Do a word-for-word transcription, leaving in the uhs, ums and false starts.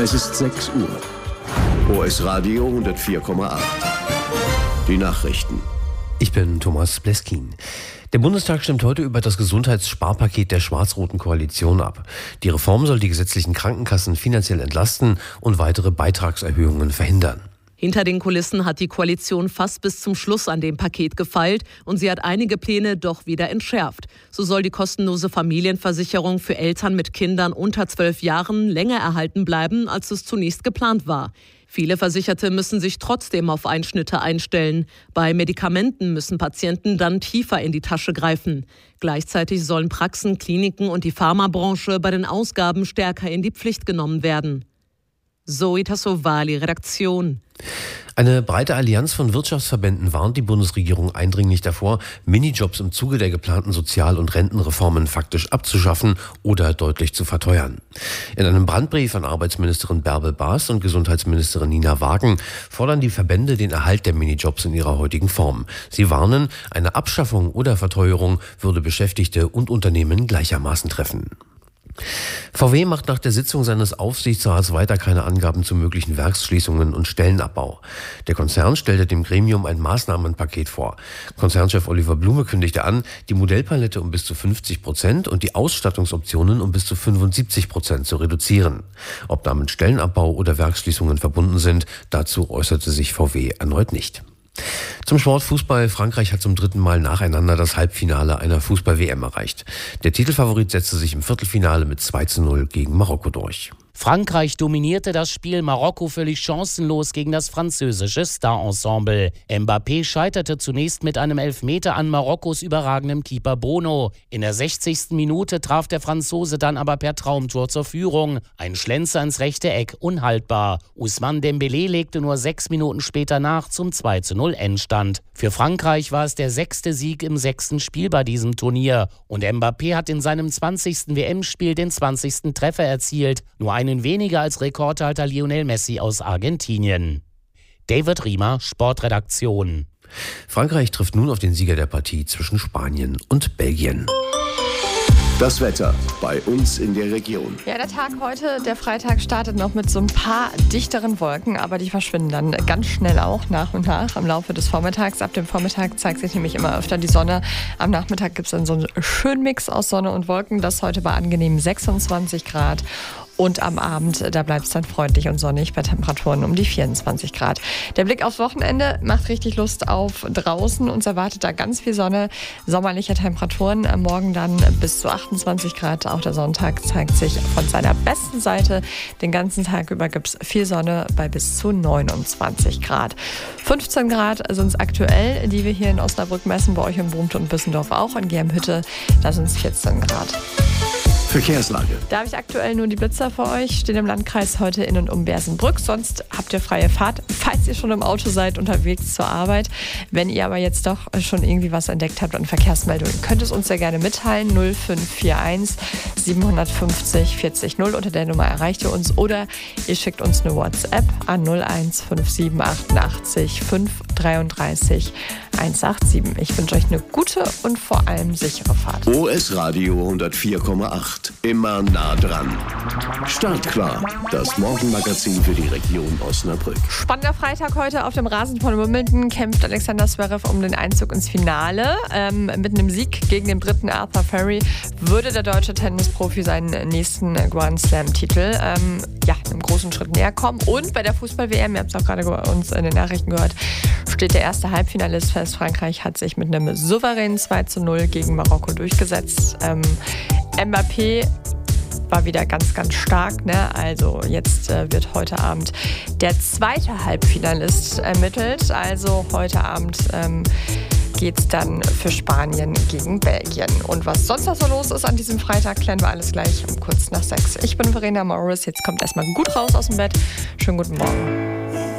Es ist sechs Uhr. O S Radio hundertvier Komma acht. Die Nachrichten. Ich bin Thomas Bleskin. Der Bundestag stimmt heute über das Gesundheitssparpaket der schwarz-roten Koalition ab. Die Reform soll die gesetzlichen Krankenkassen finanziell entlasten und weitere Beitragserhöhungen verhindern. Hinter den Kulissen hat die Koalition fast bis zum Schluss an dem Paket gefeilt und sie hat einige Pläne doch wieder entschärft. So soll die kostenlose Familienversicherung für Eltern mit Kindern unter zwölf Jahren länger erhalten bleiben, als es zunächst geplant war. Viele Versicherte müssen sich trotzdem auf Einschnitte einstellen. Bei Medikamenten müssen Patienten dann tiefer in die Tasche greifen. Gleichzeitig sollen Praxen, Kliniken und die Pharmabranche bei den Ausgaben stärker in die Pflicht genommen werden. Zoe Tassovali, Redaktion. Eine breite Allianz von Wirtschaftsverbänden warnt die Bundesregierung eindringlich davor, Minijobs im Zuge der geplanten Sozial- und Rentenreformen faktisch abzuschaffen oder deutlich zu verteuern. In einem Brandbrief an Arbeitsministerin Bärbel Baas und Gesundheitsministerin Nina Wagen fordern die Verbände den Erhalt der Minijobs in ihrer heutigen Form. Sie warnen, eine Abschaffung oder Verteuerung würde Beschäftigte und Unternehmen gleichermaßen treffen. V W macht nach der Sitzung seines Aufsichtsrats weiter keine Angaben zu möglichen Werksschließungen und Stellenabbau. Der Konzern stellte dem Gremium ein Maßnahmenpaket vor. Konzernchef Oliver Blume kündigte an, die Modellpalette um bis zu fünfzig Prozent und die Ausstattungsoptionen um bis zu fünfundsiebzig Prozent zu reduzieren. Ob damit Stellenabbau oder Werksschließungen verbunden sind, dazu äußerte sich V W erneut nicht. Zum Sport Fußball. Frankreich hat zum dritten Mal nacheinander das Halbfinale einer Fußball-W M erreicht. Der Titelfavorit setzte sich im Viertelfinale mit zwei zu null gegen Marokko durch. Frankreich dominierte das Spiel, Marokko völlig chancenlos gegen das französische Star-Ensemble. Mbappé scheiterte zunächst mit einem Elfmeter an Marokkos überragendem Keeper Bono. In der sechzigsten Minute traf der Franzose dann aber per Traumtor zur Führung. Ein Schlenzer ins rechte Eck, unhaltbar. Ousmane Dembélé legte nur sechs Minuten später nach zum zwei zu null Endstand. Für Frankreich war es der sechste Sieg im sechsten Spiel bei diesem Turnier. Und Mbappé hat in seinem zwanzigsten W M-Spiel den zwanzigsten Treffer erzielt. Nur einen weniger als Rekordhalter Lionel Messi aus Argentinien. David Riemer, Sportredaktion. Frankreich trifft nun auf den Sieger der Partie zwischen Spanien und Belgien. Das Wetter bei uns in der Region. Ja, der Tag heute, der Freitag, startet noch mit so ein paar dichteren Wolken, aber die verschwinden dann ganz schnell auch nach und nach im Laufe des Vormittags. Ab dem Vormittag zeigt sich nämlich immer öfter die Sonne. Am Nachmittag gibt es dann so einen schönen Mix aus Sonne und Wolken. Das heute bei angenehmen sechsundzwanzig Grad. Und am Abend, da bleibt es dann freundlich und sonnig bei Temperaturen um die vierundzwanzig Grad. Der Blick aufs Wochenende macht richtig Lust auf draußen. Uns erwartet da ganz viel Sonne, sommerliche Temperaturen. Morgen dann bis zu achtundzwanzig Grad. Auch der Sonntag zeigt sich von seiner besten Seite. Den ganzen Tag über gibt es viel Sonne bei bis zu neunundzwanzig Grad. fünfzehn Grad sind es aktuell, die wir hier in Osnabrück messen. Bei euch in Brummt und Büssendorf auch. In Germhütte, da sind es vierzehn Grad. Verkehrslage. Da habe ich aktuell nur die Blitzer für euch. Stehen im Landkreis heute in und um Bersenbrück. Sonst habt ihr freie Fahrt, falls ihr schon im Auto seid, unterwegs zur Arbeit. Wenn ihr aber jetzt doch schon irgendwie was entdeckt habt an Verkehrsmeldungen, könnt es uns sehr gerne mitteilen. null fünf vier eins siebenhundertfünfzig vierzig null. Unter der Nummer erreicht ihr uns. Oder ihr schickt uns eine WhatsApp an null eins fünf sieben achtundachtzig fünf dreiunddreißig hundertsiebenundachtzig. Ich wünsche euch eine gute und vor allem sichere Fahrt. O S Radio hundertvier Komma acht. Immer nah dran. Startklar. Das Morgenmagazin für die Region Osnabrück. Spannender Freitag heute auf dem Rasen von Wimbledon kämpft Alexander Zverev um den Einzug ins Finale. Ähm, mit einem Sieg gegen den Briten Arthur Ferry würde der deutsche Tennisprofi seinen nächsten Grand Slam-Titel ähm, ja, einem großen Schritt näher kommen. Und bei der Fußball-W M, ihr habt es auch gerade bei uns in den Nachrichten gehört, steht der erste Halbfinalist fest. Frankreich hat sich mit einem souveränen zwei zu null gegen Marokko durchgesetzt. Ähm, Mbappé war wieder ganz, ganz stark. Ne? Also jetzt äh, wird heute Abend der zweite Halbfinalist ermittelt. Also heute Abend ähm, geht es dann für Spanien gegen Belgien. Und was sonst noch so los ist an diesem Freitag, klären wir alles gleich um kurz nach sechs. Ich bin Verena Morris. Jetzt kommt erstmal gut raus aus dem Bett. Schönen guten Morgen.